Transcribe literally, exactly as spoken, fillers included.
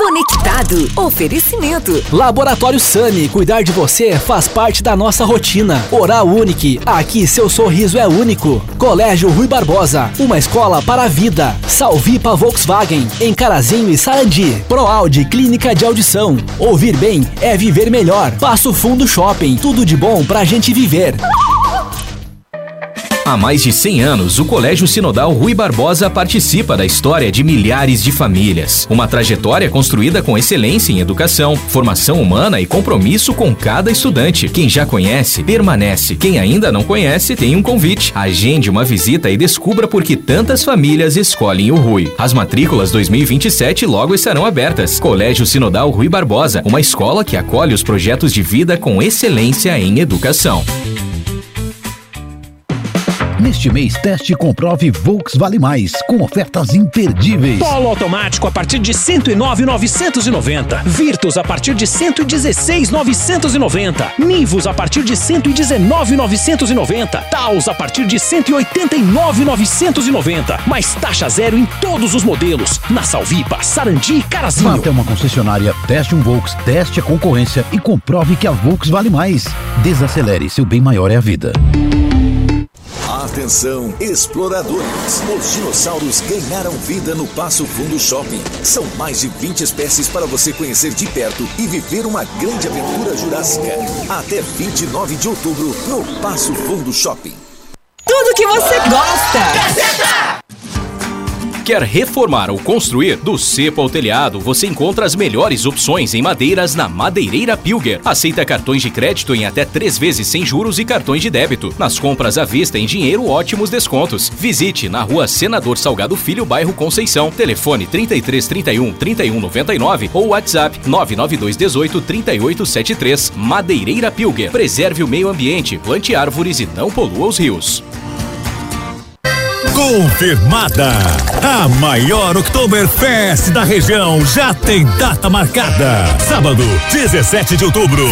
Conectado. Oferecimento. Laboratório Sani. Cuidar de você faz parte da nossa rotina. Oral Unique. Aqui seu sorriso é único. Colégio Rui Barbosa. Uma escola para a vida. Salvipa Volkswagen. Em Carazinho e Sarandi. ProAudi Clínica de Audição. Ouvir bem é viver melhor. Passo Fundo Shopping. Tudo de bom pra gente viver. Há mais de cem anos, o Colégio Sinodal Rui Barbosa participa da história de milhares de famílias. Uma trajetória construída com excelência em educação, formação humana e compromisso com cada estudante. Quem já conhece, permanece. Quem ainda não conhece, tem um convite. Agende uma visita e descubra por que tantas famílias escolhem o Rui. As matrículas dois mil e vinte e sete logo estarão abertas. Colégio Sinodal Rui Barbosa, uma escola que acolhe os projetos de vida com excelência em educação. Neste mês, teste e comprove Volks Vale Mais, com ofertas imperdíveis. Polo automático a partir de cento e nove mil novecentos e noventa. Virtus a partir de cento e dezesseis mil novecentos e noventa. Nivus a partir de cento e dezenove mil novecentos e noventa. Taos a partir de cento e oitenta e nove mil novecentos e noventa. Mais taxa zero em todos os modelos. Na Salvipa, Sarandi e Carazinho. Vá até uma concessionária, teste um Volks, teste a concorrência e comprove que a Volks vale mais. Desacelere, seu bem maior é a vida. Atenção, exploradores! Os dinossauros ganharam vida no Passo Fundo Shopping. São mais de vinte espécies para você conhecer de perto e viver uma grande aventura jurássica. Até vinte e nove de outubro no Passo Fundo Shopping. Tudo que você gosta. Gazeta! Quer reformar ou construir? Do cepo ao telhado, você encontra as melhores opções em madeiras na Madeireira Pilger. Aceita cartões de crédito em até três vezes sem juros e cartões de débito. Nas compras à vista em dinheiro, ótimos descontos. Visite na Rua Senador Salgado Filho, bairro Conceição. Telefone trinta e três, trinta e um, trinta e um, noventa e nove ou WhatsApp nove nove dois um oito, trinta e oito setenta e três. Madeireira Pilger. Preserve o meio ambiente, plante árvores e não polua os rios. Confirmada! A maior Oktoberfest da região já tem data marcada. Sábado, dezessete de outubro.